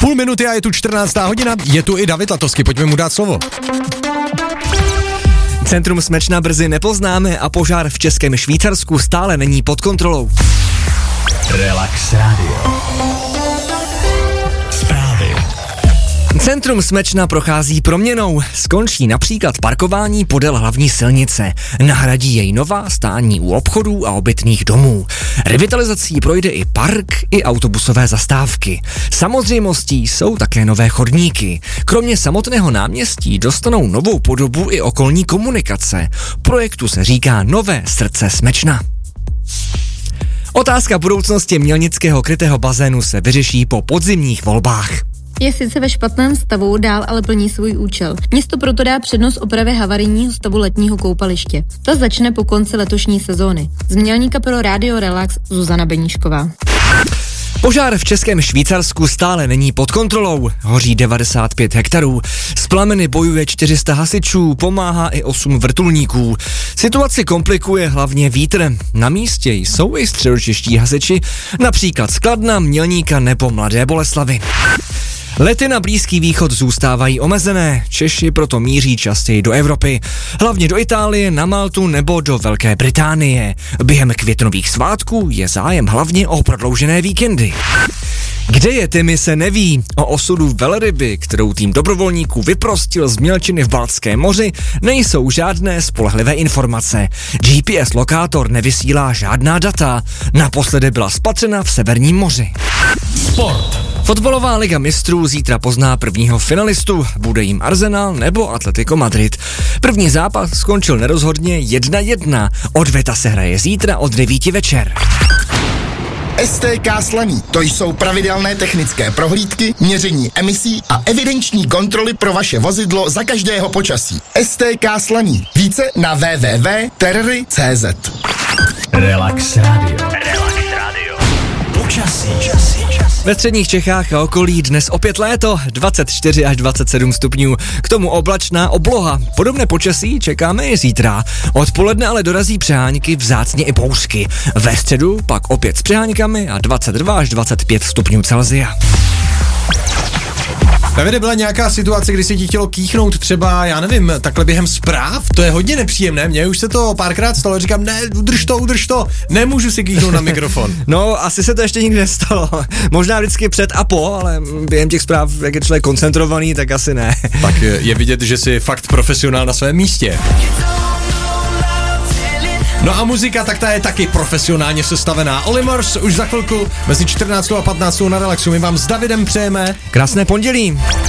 Půl minuty a je tu 14. hodina, je tu i David Latosky, pojďme mu dát slovo. Centrum Smečna brzy nepoznáme a požár v Českém Švýcarsku stále není pod kontrolou. Relax Radio. Zprávy. Centrum Smečna prochází proměnou. Skončí například parkování podél hlavní silnice. Nahradí jej nová stání u obchodů a obytných domů. Revitalizací projde i park, i autobusové zastávky. Samozřejmostí jsou také nové chodníky. Kromě samotného náměstí dostanou novou podobu i okolní komunikace. Projektu se říká Nové srdce Smečna. Otázka budoucnosti mělnického krytého bazénu se vyřeší po podzimních volbách. Je sice ve špatném stavu, dál ale plní svůj účel. Město proto dá přednost opravě havarijního stavu letního koupaliště. To začne po konci letošní sezóny. Z Mělníka pro Radio Relax Zuzana Beníšková. Požár v Českém Švýcarsku stále není pod kontrolou. Hoří 95 hektarů. S plameny bojuje 400 hasičů, pomáhá i 8 vrtulníků. Situaci komplikuje hlavně vítr. Na místě jsou i středočeští hasiči, například z Kladna, Mělníka nebo Mladé Boleslavi. Lety na Blízký východ zůstávají omezené, Češi proto míří častěji do Evropy, hlavně do Itálie, na Maltu nebo do Velké Británie. Během květnových svátků je zájem hlavně o prodloužené víkendy. Kde je Timmy se neví. O osudu velryby, kterou tým dobrovolníků vyprostil z mělčiny v Baltském moři, nejsou žádné spolehlivé informace. GPS lokátor nevysílá žádná data. Naposledy byla spatřena v Severním moři. Sport. Fotbalová liga mistrů zítra pozná prvního finalistu. Bude jim Arsenal nebo Atletico Madrid. První zápas skončil nerozhodně 1-1. Odveta se hraje zítra od 9 večer. STK Slaný, to jsou pravidelné technické prohlídky, měření emisí a evidenční kontroly pro vaše vozidlo za každého počasí. STK Slaný. Více na www.terry.cz. Relax Radio. Relax Radio. Počasí. Ve středních Čechách a okolí dnes opět léto, 24 až 27 stupňů. K tomu oblačná obloha. Podobné počasí čekáme i zítra. Odpoledne ale dorazí přehánky, vzácně i bouřky. Ve středu pak opět s přeháňkami a 22 až 25 stupňů Celsia. Davide, byla nějaká situace, kdy se ti chtělo kýchnout třeba, já nevím, takhle během zpráv? To je hodně nepříjemné, mně už se to párkrát stalo, říkám, ne, udrž to, nemůžu si kýchnout na mikrofon. No, asi se to ještě nikdy nestalo. Možná vždycky před a po, ale během těch zpráv, jak je člověk koncentrovaný, tak asi ne. Tak je vidět, že jsi fakt profesionál na svém místě. No a muzika, tak ta je taky profesionálně sestavená. Olimars už za chvilku mezi 14 a 15 na Relaxu. My vám s Davidem přejeme krásné pondělí.